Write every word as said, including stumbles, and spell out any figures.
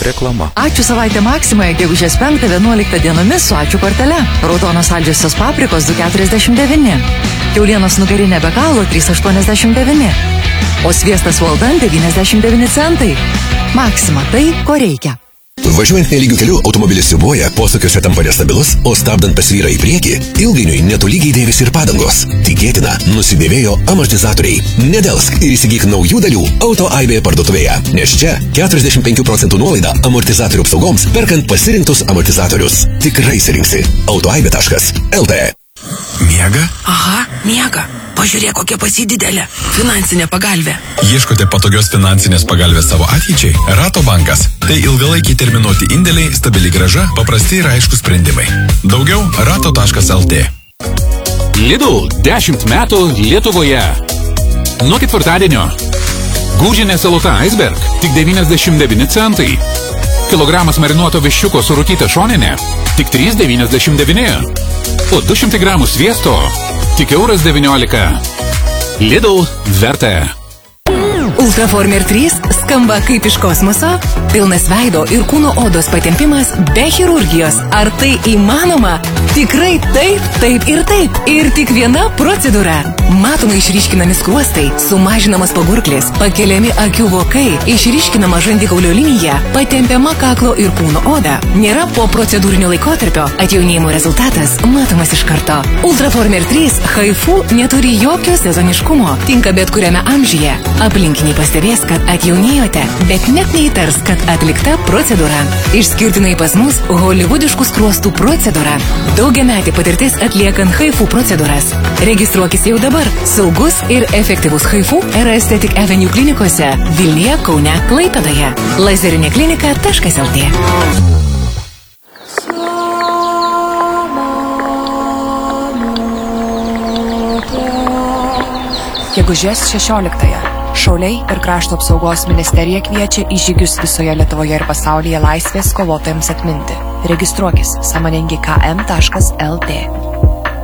Reklama. Ačiū savaitę Maksimoje, gegužės penktą vienuoliktą dienomis su ačiū kortele. Raudonos saldžiosios paprikos du keturiasdešimt devyni. Kiaulienos nugarinė be galo trys aštuoniasdešimt devyni. O sviestas Waldan devyniasdešimt devyni centai. Maksima, tai ko reikia. Važiuojant nelygiu keliu, automobilis siubuoja, posūkiuose tampa nestabilus, o stabdant pasvyra į priekį, ilgainiui netolygiai dėvisi ir padangos. Tikėtina, nusidėvėjo amortizatoriai. Nedelsk ir įsigyk naujų dalių AutoAibė parduotuvėje, nes čia keturiasdešimt penkių procentų nuolaida amortizatorių apsaugoms, perkant pasirinktus amortizatorius. Tikrai surinksi. autoaibė taškas el te. Miega? Aha, miega. Pažiūrėk, kokia pasididelė finansinė pagalvė. Ieškote patogios finansinės pagalvės savo ateičiai? Rato bankas. Tai ilgalaikiai terminuoti indėliai, stabili grąža, paprasti ir aiškus sprendimai. Daugiau rato taškas el te. Lidl dešimt metų Lietuvoje. Nuo ketvirtadienio. Gūžinė salota Iceberg tik devyniasdešimt devyni centai. Kilogramas marinuoto viščiuko su rūkyta šoninė tik trys devyniasdešimt devyni. O du šimtai gramų sviesto tik euras devyniolika. Lidl verta. Ultraformer trys skamba kaip iš kosmoso, pilnas veido ir kūno odos patempimas be chirurgijos. Ar tai įmanoma? Tikrai taip, taip ir taip. Ir tik viena procedūra. Matomai išryškinami skruostai, sumažinamas pagurklis, pakeliami akių vokai, išryškinama žandikaulio linija, patempiama kaklo ir kūno oda. Nėra po procedūrinio laikotarpio, atjaunėjimo rezultatas matomas iš karto. Ultraformer trys Haifu neturi jokio sezoniškumo, tinka bet kuriame amžiuje. Aplinkiniai pastebės, kad atjaunėjote, bet net neįtars, kad atlikta procedūra. Išskirtinai pas mus holivudiškų skruostų procedūra. Daugiametė patirtis atliekant Haifu procedūras. Registruokis jau dabar. Saugus ir efektyvus Haifu Aesthetic Avenue klinikose Vilniuje, Kaune, Klaipėdoje. lazerinė klinika taškas el te. Gegužės šešioliktąją. Šauliai ir krašto apsaugos ministerija kviečia į žygius visoje Lietuvoje ir pasaulyje laisvės kovotojams atminti. Registruokis sąmoningi ka em taškas el te.